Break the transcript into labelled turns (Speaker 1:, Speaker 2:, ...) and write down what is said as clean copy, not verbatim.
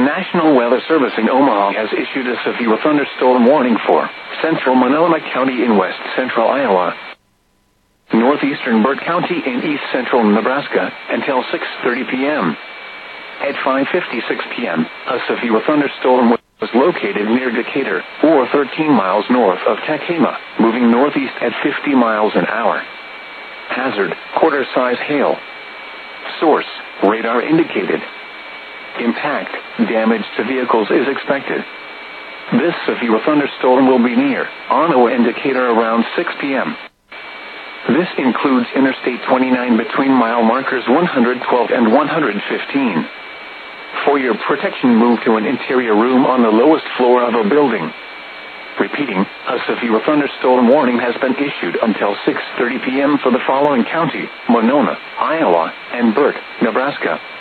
Speaker 1: National Weather Service in Omaha has issued a severe thunderstorm warning for central Monona County in west central Iowa, northeastern Burt County in east central Nebraska, until 6:30 p.m. At 5:56 p.m., a severe thunderstorm was located near Decatur, or 13 miles north of Takema, moving northeast at 50 miles an hour. Hazard, quarter-size hail. Source, radar indicated. Impact, damage to vehicles is expected. This severe thunderstorm will be near Ottawa and Decatur around 6 p.m. This includes Interstate 29 between mile markers 112 and 115. For your protection, move to an interior room on the lowest floor of a building. Repeating, a severe thunderstorm warning has been issued until 6:30 p.m. for the following county: Monona, Iowa, and Burt, Nebraska.